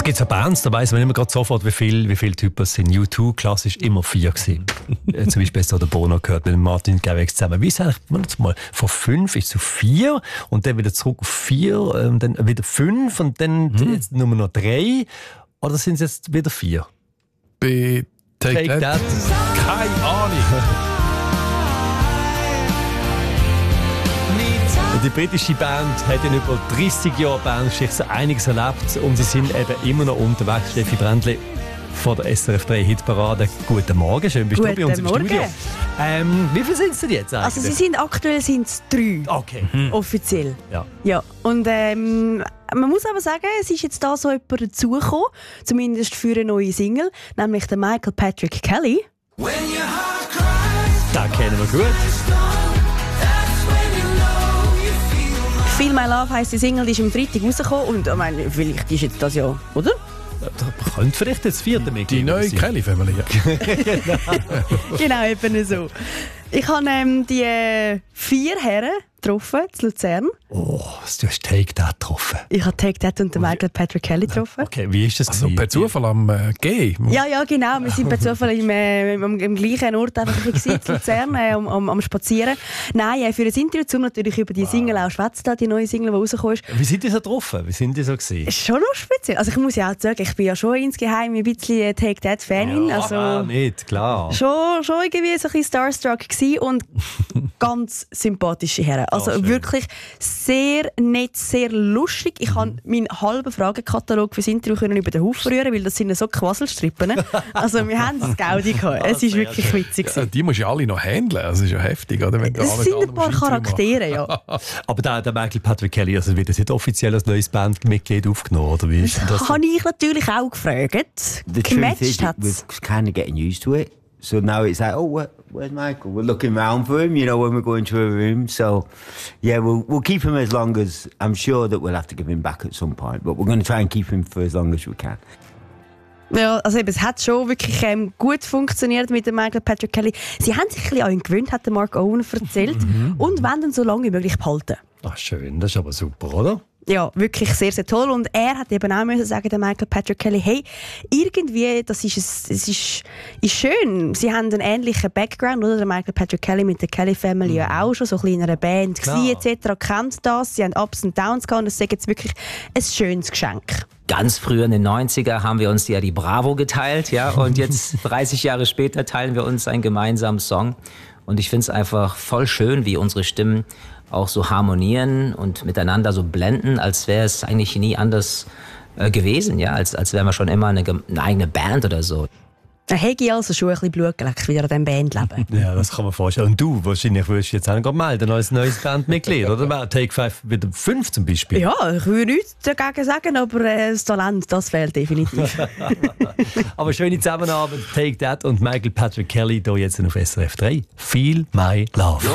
Es gibt so Bands, da weiss man immer gerade sofort, wie viele Typen es sind. U2, klassisch immer 4 gewesen. Zum Beispiel so der Bono gehört mit Martin Garrix zusammen. Wie ist eigentlich, mal, von 5 ist zu 4 und dann wieder zurück auf 4, dann wieder 5 und dann jetzt nur noch 3? Oder sind es jetzt wieder 4? Bei Take That? Keine Ahnung. Die britische Band hat in über 30 Jahren Bandgeschichte einiges erlebt und sie sind eben immer noch unterwegs. Steffi Brändli von der SRF 3 Hitparade. Guten Morgen, schön bist du bei uns im Studio. Wie viele sind es denn jetzt eigentlich? Also sie sind aktuell 3. Okay. Offiziell. Ja. Und man muss aber sagen, es ist jetzt da so jemand dazugekommen, zumindest für eine neue Single, nämlich der Michael Patrick Kelly. Den kennen wir gut. «Feel My Love» heisst die Single, die ist am Freitag rausgekommen und ich meine, vielleicht ist jetzt das ja, oder? Da könnte vielleicht jetzt 4. Mitglied Die neue Kelly-Family. Genau, eben so. Ich habe die 4 Herren getroffen, in Luzern. Oh, du hast Take That getroffen. Ich habe Take That und den Michael Patrick Kelly getroffen. Okay, wie ist das Also per Zufall am G? Ja, genau. Wir sind per Zufall im gleichen Ort einfach in Luzern, am Spazieren. Nein, für ein Interview, um natürlich über die Single auch schwätzen, die neue Single, die rausgekommen ist. Wie sind die so getroffen? Wie sind die so gewesen? Ist schon noch speziell. Also ich muss ja auch sagen, ich bin ja schon insgeheim ein bisschen Take That-Fanin. Ja, also nicht, klar. Schon irgendwie so ein bisschen starstruck gewesen und ganz sympathische Herren. Also wirklich sehr nett, sehr lustig. Ich konnte meinen halben Fragenkatalog fürs Interview über den Haufen rühren, weil das sind so Quasselstrippen. Also wir haben das Gaudi gehabt. Es ist wirklich witzig. Ja, die musst du ja alle noch handeln. Das ist ja heftig, oder? Wenn es sind ein paar Charaktere, ja. Aber der Michael Patrick Kelly, also wird das nicht offiziell als neues Bandmitglied aufgenommen, oder wie ist das? Habe ich natürlich auch gefragt. Gematcht hat es. We're kind of getting used to it. So now it's like, oh, where's Michael? We're looking around for him, when we're going to a room. So, yeah, we'll keep him as long as... I'm sure that we'll have to give him back at some point, but we're going to try and keep him for as long as we can. Ja, also eben, es hat schon wirklich gut funktioniert mit dem Michael Patrick Kelly. Sie haben sich ein bisschen an ihn gewöhnt, hat der Mark Owen erzählt, und wollen ihn so lange wie möglich behalten. Ach schön, das ist aber super, oder? Ja, wirklich sehr, sehr toll. Und er hat eben auch müssen sagen, der Michael Patrick Kelly, hey, irgendwie, es ist schön. Sie haben einen ähnlichen Background, oder? Der Michael Patrick Kelly mit der Kelly Family ja auch schon, so ein bisschen in einer Band gewesen, etc. Kennt das. Sie haben Ups und Downs gehabt und das ist jetzt wirklich ein schönes Geschenk. Ganz früher in den 90er haben wir uns ja die Bravo geteilt, ja, und jetzt 30 Jahre später teilen wir uns einen gemeinsamen Song. Und ich finde es einfach voll schön, wie unsere Stimmen auch so harmonieren und miteinander so blenden, als wäre es eigentlich nie anders gewesen, ja, als wären wir schon immer eine eigene Band oder so. Da hätte ich also schon ein bisschen Blut geleckt, wieder an diesem Bandleben. Ja, das kann man vorstellen. Und du, wahrscheinlich würdest du jetzt auch melden als neues Bandmitglied, oder? Take 5 wieder 5 zum Beispiel. Ja, ich würde nichts dagegen sagen, aber das Talent, das fehlt definitiv. Aber schöne Zusammenarbeit, Take That und Michael Patrick Kelly hier jetzt auf SRF 3. Feel My Love.